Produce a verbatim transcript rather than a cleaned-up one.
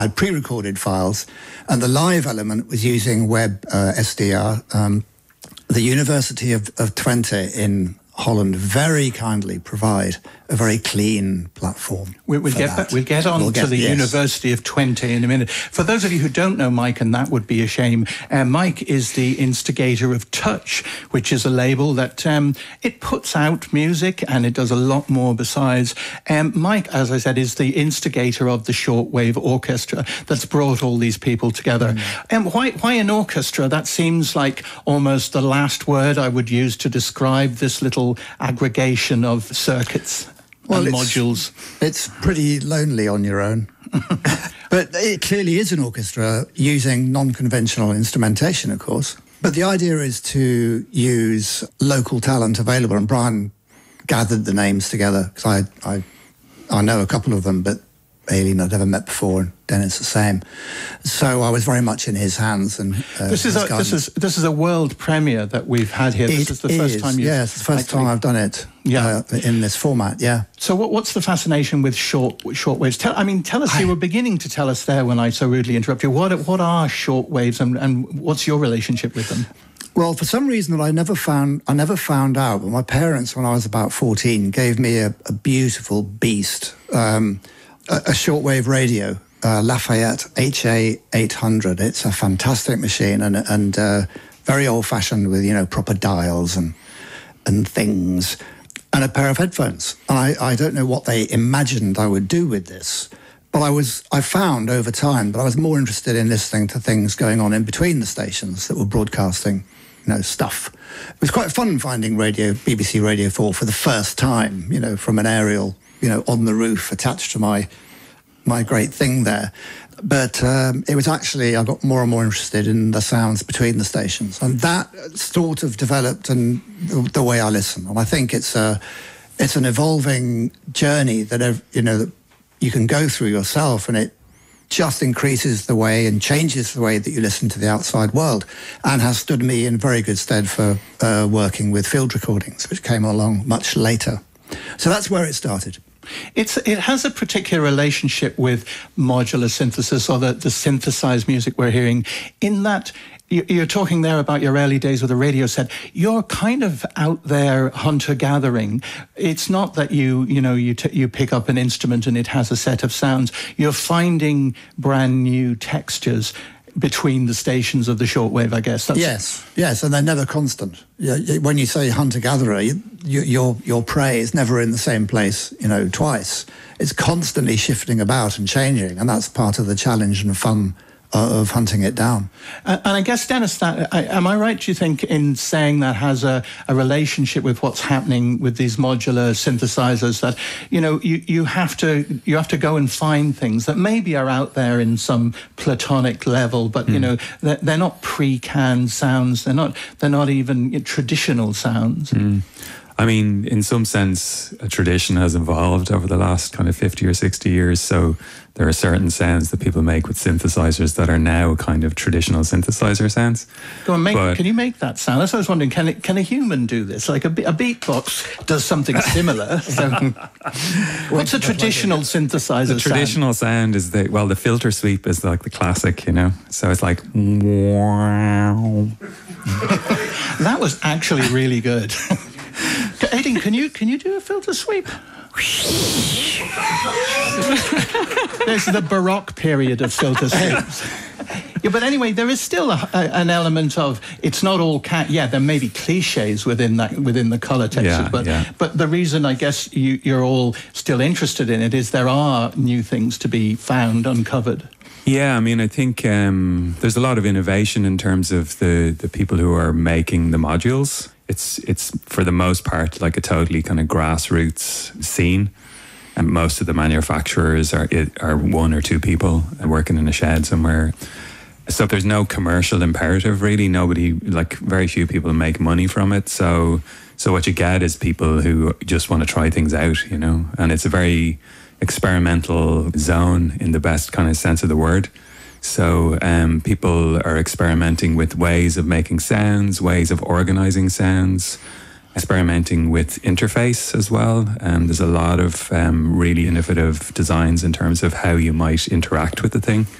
I had pre-recorded files, and the live element was using Web uh, S D R. Um, the University of, of Twente in Holland very kindly provide a very clean platform. We'll, we'll, get, back, we'll get on we'll get, to the yes. University of Twente in a minute. For those of you who don't know Mike, and that would be a shame, uh, Mike is the instigator of Touch, which is a label that um, it puts out music and it does a lot more besides. Um, Mike, as I said, is the instigator of the Shortwave Orchestra that's brought all these people together. Mm. Um, why, why an orchestra? That seems like almost the last word I would use to describe this little aggregation of circuits. Well, and it's, modules. It's pretty lonely on your own. But it clearly is an orchestra using non-conventional instrumentation, of course. But the idea is to use local talent available. And Brian gathered the names together, because I, I, I know a couple of them, but Aileen I'd never met before, and Dennis the same. So I was very much in his hands. And uh, this is a, this is this is a world premiere that we've had here. This it is the first is, time you've yes, it's the first time I've done it. Yeah, uh, in this format. Yeah. So what, what's the fascination with short shortwaves? Tell, I mean, tell us. I, you were beginning to tell us there when I so rudely interrupted you. What what are shortwaves, and, and what's your relationship with them? Well, for some reason that I never found, I never found out. But my parents, when I was about fourteen, gave me a, a beautiful beast. Um, A, a shortwave radio, uh, Lafayette H A eight hundred. It's a fantastic machine, and and uh, very old-fashioned with, you know, proper dials and and things, and a pair of headphones. And I, I don't know what they imagined I would do with this, but I was I found over time that I was more interested in listening to things going on in between the stations that were broadcasting, you know, stuff. It was quite fun finding radio, B B C Radio four for the first time, you know, from an aerial, you know, on the roof attached to my my great thing there. But um, it was actually, I got more and more interested in the sounds between the stations. And that sort of developed and the, the way I listen. And I think it's a, it's an evolving journey that, you know, that you can go through yourself, and it just increases the way and changes the way that you listen to the outside world, and has stood me in very good stead for uh, working with field recordings, which came along much later. So that's where it started. It's it has a particular relationship with modular synthesis, or the, the synthesized music we're hearing, in that you're talking there about your early days with a radio set. You're kind of out there hunter-gathering. It's not that you, you know, you, t you pick up an instrument and it has a set of sounds. You're finding brand new textures between the stations of the shortwave, I guess. That's yes, yes, and they're never constant. When you say hunter-gatherer, you, you, your your prey is never in the same place, you know, twice. It's constantly shifting about and changing, and that's part of the challenge and fun of hunting it down. Uh, and I guess, Dennis, that, I, am I right, do you think, in saying that has a, a relationship with what's happening with these modular synthesizers, that, you know, you, you have to you have to go and find things that maybe are out there in some platonic level, but, mm. you know, they're, they're not pre-canned sounds, they're not, they're not even you know, traditional sounds. Mm. I mean, in some sense, a tradition has evolved over the last kind of fifty or sixty years. So there are certain sounds that people make with synthesizers that are now kind of traditional synthesizer sounds. Go on, make, but, can you make that sound? That's what I was wondering. Can it, can a human do this? Like a, a beatbox does something similar. So what's a traditional synthesizer the sound? The traditional sound is the, well, the filter sweep is like the classic, you know. So it's like, wow. That was actually really good. Aileen, can you can you do a filter sweep? There's the Baroque period of filter sweeps. Yeah, but anyway, there is still a, a, an element of, it's not all cat. Yeah, there may be cliches within that within the color textures, yeah, but yeah. but the reason I guess you, you're all still interested in it is there are new things to be found, uncovered. Yeah, I mean, I think um, there's a lot of innovation in terms of the the people who are making the modules. It's it's for the most part like a totally kind of grassroots scene, and most of the manufacturers are are one or two people working in a shed somewhere. So there's no commercial imperative really. Nobody, like very few people make money from it. So so what you get is people who just want to try things out, you know, and it's a very experimental zone in the best kind of sense of the word. So um, people are experimenting with ways of making sounds, ways of organizing sounds, experimenting with interface as well. Um, there's a lot of um, really innovative designs in terms of how you might interact with the thing.